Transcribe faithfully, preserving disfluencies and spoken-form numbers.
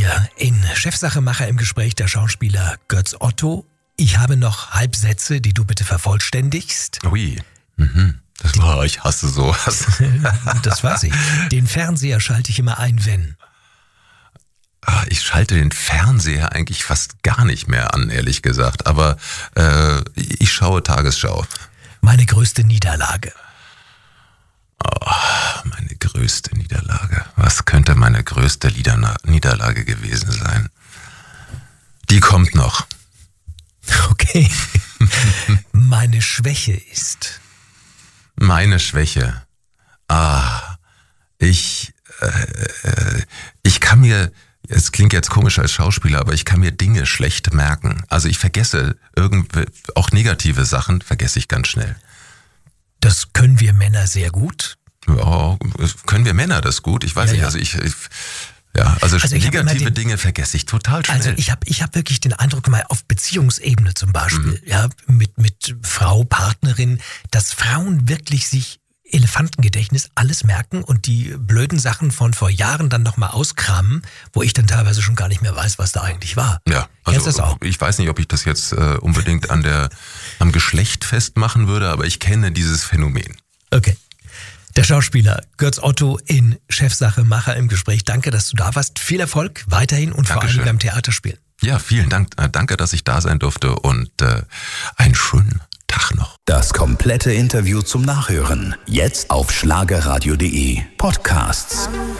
hier in Chefsachemacher im Gespräch der Schauspieler Götz Otto. Ich habe noch Halbsätze, die du bitte vervollständigst. Ui, mhm. Das war, ich hasse sowas. Das weiß ich. Den Fernseher schalte ich immer ein, wenn... Ich schalte den Fernseher eigentlich fast gar nicht mehr an, ehrlich gesagt. Aber äh, ich schaue Tagesschau. Meine größte Niederlage. Oh, meine größte Niederlage. Was könnte meine größte Liederna- Niederlage gewesen sein? Die kommt noch. Okay. Meine Schwäche ist... Meine Schwäche. Ah, ich, äh, ich kann mir... Es klingt jetzt komisch als Schauspieler, aber ich kann mir Dinge schlecht merken. Also ich vergesse irgendwie, auch negative Sachen vergesse ich ganz schnell. Das können wir Männer sehr gut. Ja, können wir Männer das gut? Ich weiß Ja, nicht, ja. also ich, ich ja, also, Also ich hab immer negative den- Dinge vergesse ich total schnell. Also ich habe ich hab wirklich den Eindruck, mal auf Beziehungsebene zum Beispiel, Mhm. ja, mit, mit Frau, Partnerin, dass Frauen wirklich sich Elefantengedächtnis alles merken und die blöden Sachen von vor Jahren dann nochmal auskramen, wo ich dann teilweise schon gar nicht mehr weiß, was da eigentlich war. Ja, Kennst du also das auch? ich weiß nicht, ob ich das jetzt äh, unbedingt an der am Geschlecht festmachen würde, aber ich kenne dieses Phänomen. Okay. Der Schauspieler Götz Otto in Chefsachemacher im Gespräch. Danke, dass du da warst. Viel Erfolg weiterhin und vor allem Dankeschön. beim Theaterspielen. Ja, vielen Dank, äh, danke, dass ich da sein durfte und äh, einen schönen Tag noch. Das komplette Interview zum Nachhören. Jetzt auf schlagerradio punkt de Podcasts.